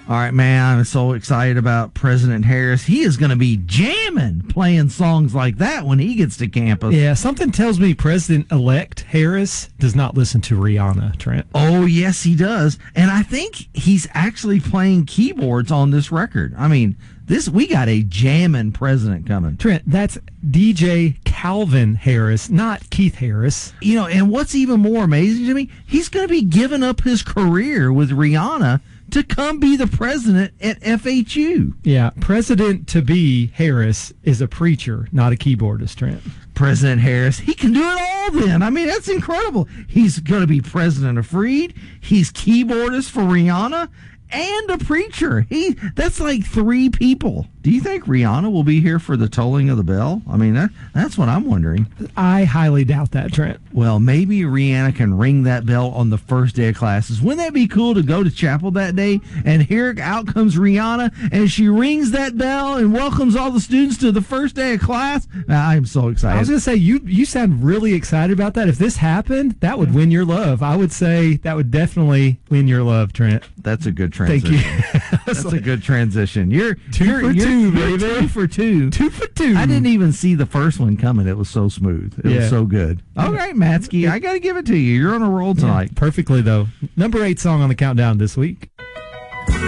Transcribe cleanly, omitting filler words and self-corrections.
All right, man, I'm so excited about President Harris. He is going to be jamming, playing songs like that when he gets to campus. Yeah, something tells me President-elect Harris does not listen to Rihanna, Trent. Oh, yes, he does. And I think he's actually playing keyboards on this record. I mean, we got a jamming president coming. Trent, that's DJ Calvin Harris, not Keith Harris. You know, and what's even more amazing to me, he's going to be giving up his career with Rihanna to come be the president at FHU. Yeah, President-to-be Harris is a preacher, not a keyboardist, Trent. President Harris, he can do it all then. I mean, that's incredible. He's going to be president of Freed. He's keyboardist for Rihanna and a preacher. That's like 3 people. Do you think Rihanna will be here for the tolling of the bell? I mean, that's what I'm wondering. I highly doubt that, Trent. Well, maybe Rihanna can ring that bell on the first day of classes. Wouldn't that be cool to go to chapel that day and here out comes Rihanna and she rings that bell and welcomes all the students to the first day of class? I'm so excited. I was going to say, you sound really excited about that. If this happened, that would win your love. I would say that would definitely win your love, Trent. That's a good transition. Thank you. That's a good transition. You're 2 for 2, baby. 2 for 2. 2 for 2. I didn't even see the first one coming. It was so smooth. It was so good. All right, Matsky, I got to give it to you. You're on a roll tonight. Perfectly, though. Number 8 song on the countdown this week.